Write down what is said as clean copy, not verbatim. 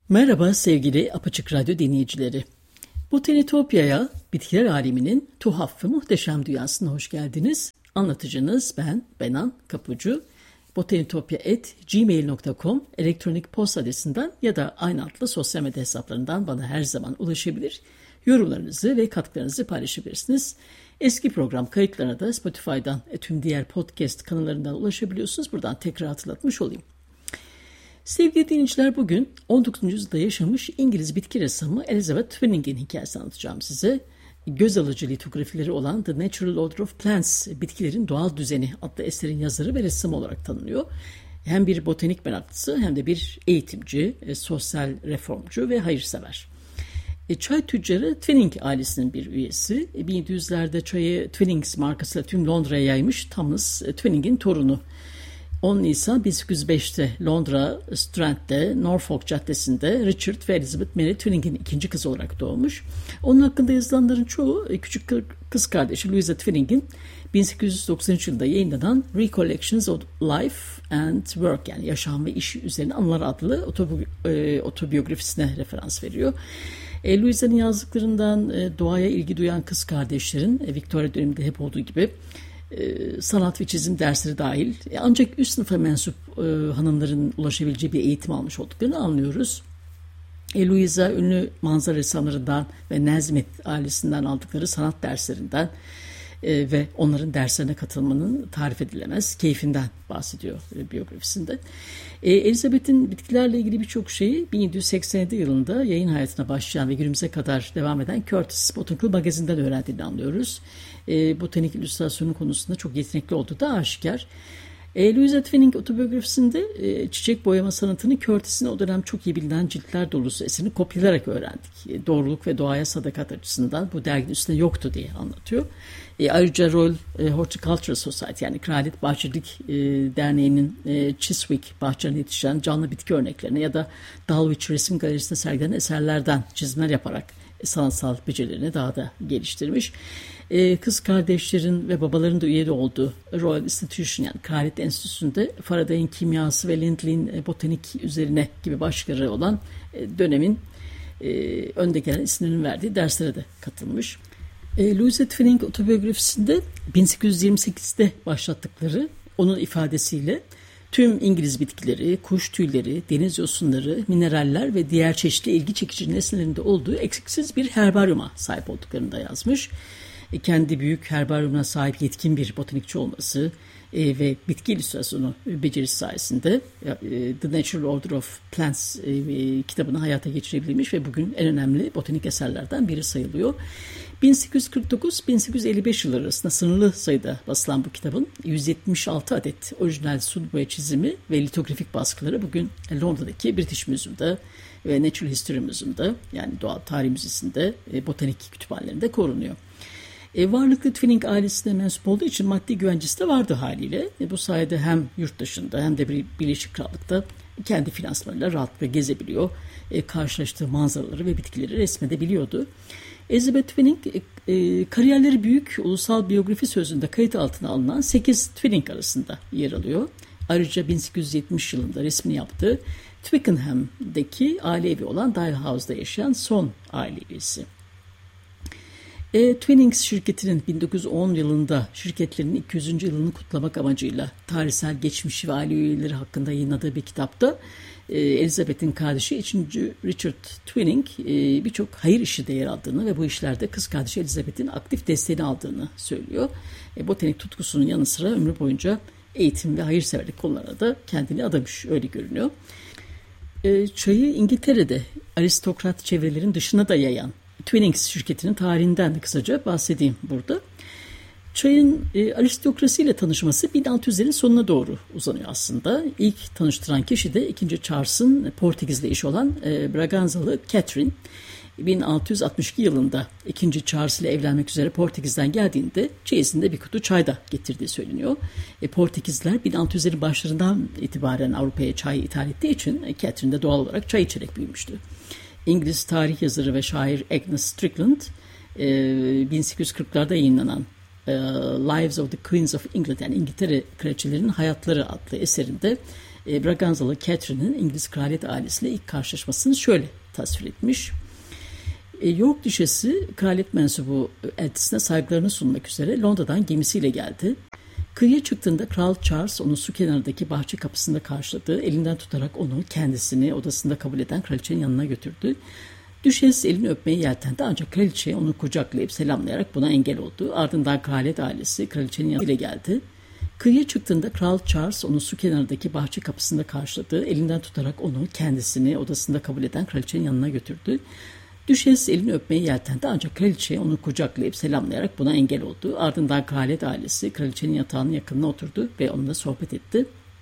Merhaba sevgili Apaçık Radyo dinleyicileri. Botanitopya'ya, bitkiler aleminin tuhaf ve muhteşem dünyasına hoş geldiniz. Anlatıcınız ben Benan Kapucu. botanitopya@gmail.com elektronik posta adresinden ya da aynı adlı sosyal medya hesaplarından bana her zaman ulaşabilir. Yorumlarınızı ve katkılarınızı paylaşabilirsiniz. Eski program kayıtlarına da Spotify'dan tüm diğer podcast kanallarından ulaşabiliyorsunuz. Buradan tekrar hatırlatmış olayım. Sevgili dinleyiciler, bugün 19. yüzyılda yaşamış İngiliz bitki ressamı Elizabeth Twining'in hikayesini anlatacağım size. Göz alıcı litografileri olan The Natural Order of Plants, Bitkilerin Doğal Düzeni adlı eserin yazarı ve ressamı olarak tanınıyor. Hem bir botanik meraklısı hem de bir eğitimci, sosyal reformcu ve hayırsever. Çay tüccarı Twining ailesinin bir üyesi. 1700'lerde çayı Twinings markasıyla tüm Londra'ya yaymış Thomas Twining'in torunu. 10 Nisan 1805'te Londra Strand'de Norfolk Caddesi'nde Richard ve Elizabeth Mary Twining'in ikinci kızı olarak doğmuş. Onun hakkında yazılanların çoğu küçük kız kardeşi Louisa Twining'in 1893 yılında yayınlanan Recollections of Life and Work, yani yaşam ve iş üzerine anılar adlı otobiyografisine referans veriyor. Louisa'nın yazdıklarından doğaya ilgi duyan kız kardeşlerin Victoria döneminde hep olduğu gibi sanat ve çizim dersleri dahil ancak üst sınıfa mensup hanımların ulaşabileceği bir eğitim almış olduklarını anlıyoruz. Louisa ünlü manzara ressamlarından ve Nazmet ailesinden aldıkları sanat derslerinden ve onların derslerine katılmanın tarif edilemez keyfinden bahsediyor biyografisinde. Elizabeth'in bitkilerle ilgili birçok şeyi 1787 yılında yayın hayatına başlayan ve günümüze kadar devam eden Curtis Botanical Magazine'den öğrendiğini anlıyoruz. Botanik illüstrasyonu konusunda çok yetenekli olduğu da aşikar. Louisa Twining otobiyografisinde çiçek boyama sanatını Curtis'in o dönem çok iyi bilinen ciltler dolusu eserini kopyalayarak öğrendik. Doğruluk ve doğaya sadakat açısından bu derginin üstünde yoktu diye anlatıyor. Ayrıca Royal Horticultural Society, yani Kraliyet Bahçecilik Derneği'nin Chiswick bahçelerine yetişen canlı bitki örneklerine ya da Dulwich Resim Galerisi'nde sergilenen eserlerden çizimler yaparak sanatsal becerilerini daha da geliştirmiş. Kız kardeşlerin ve babaların da üyeli olduğu Royal Institution, yani Kraliyet Enstitüsü'nde Faraday'ın kimyası ve Lindley'in botanik üzerine gibi başlıkları olan dönemin önde gelen isimlerinin verdiği derslere de katılmış. Louisa Twining otobiyografisinde 1828'de başlattıkları onun ifadesiyle tüm İngiliz bitkileri, kuş tüyleri, deniz yosunları, mineraller ve diğer çeşitli ilgi çekici nesnelerinde olduğu eksiksiz bir herbaryuma sahip olduklarını da yazmış. Kendi büyük herbaryumuna sahip yetkin bir botanikçi olması ve bitki illüstrasyonu becerisi sayesinde The Natural Order of Plants kitabını hayata geçirebilmiş ve bugün en önemli botanik eserlerden biri sayılıyor. 1849-1855 yılları arasında sınırlı sayıda basılan bu kitabın 176 adet orijinal sulu boya çizimi ve litografik baskıları bugün Londra'daki British Museum'da ve Natural History Museum'da, yani Doğal Tarih Müzesi'nde botanik kütüphanelerinde korunuyor. Varlıklı Twining ailesine mensup olduğu için maddi güvencesi de vardı haliyle. Bu sayede hem yurt dışında hem de Birleşik Krallık'ta kendi finansmanıyla rahatlıkla gezebiliyor. Karşılaştığı manzaraları ve bitkileri resmedebiliyordu. Elizabeth Twining kariyerleri büyük ulusal biyografi sözünde kayıt altına alınan 8 Twining arasında yer alıyor. Ayrıca 1870 yılında resmini yaptığı Twickenham'daki aile evi olan Dalhouse'da yaşayan son aile üyesi. Twinings şirketinin 1910 yılında şirketlerinin 200. yılını kutlamak amacıyla tarihsel geçmişi ve aile üyeleri hakkında yayınladığı bir kitapta Elizabeth'in kardeşi 3. Richard Twining birçok hayır işinde yer aldığını ve bu işlerde kız kardeşi Elizabeth'in aktif desteğini aldığını söylüyor. Botanik tutkusunun yanı sıra ömrü boyunca eğitim ve hayırseverlik konularına da kendini adamış, öyle görünüyor. Çayı İngiltere'de aristokrat çevrelerin dışına da yayan Twinings şirketinin tarihinden de kısaca bahsedeyim burada. Çayın aristokrasiyle tanışması 1600'lerin sonuna doğru uzanıyor aslında. İlk tanıştıran kişi de 2. Charles'ın Portekiz'le eşi olan Braganzalı Catherine. 1662 yılında 2. Charles ile evlenmek üzere Portekiz'den geldiğinde çeyizinde bir kutu çay da getirdiği söyleniyor. Portekizliler 1600'lerin başlarından itibaren Avrupa'ya çay ithal ettiği için Catherine de doğal olarak çay içerek büyümüştü. İngiliz tarih yazarı ve şair Agnes Strickland 1840'larda yayınlanan Lives of the Queens of England, yani İngiltere kraliçelerinin hayatları adlı eserinde Braganzalı Catherine'in İngiliz kraliyet ailesiyle ilk karşılaşmasını şöyle tasvir etmiş. York Düşesi kraliyet mensubu eltisine saygılarını sunmak üzere Londra'dan gemisiyle geldi. Kıyıya çıktığında Kral Charles onu su kenarındaki bahçe kapısında karşıladı. Elinden tutarak onu kendisini odasında kabul eden kraliçenin yanına götürdü. Düşes elini öpmeye yeltendi ancak kraliçe onu kucaklayıp selamlayarak buna engel oldu. Ardından kraliyet ailesi kraliçenin yanına geldi. Kıyıya çıktığında Kral Charles onu su kenarındaki bahçe kapısında karşıladı. Elinden tutarak onu kendisini odasında kabul eden kraliçenin yanına götürdü. Düşes elini öpmeye yeltendi ancak kraliçe onu kucaklayıp selamlayarak buna engel oldu. Ardından kraliyet ailesi kraliçenin yatağının yakınına oturdu ve onunla sohbet etti.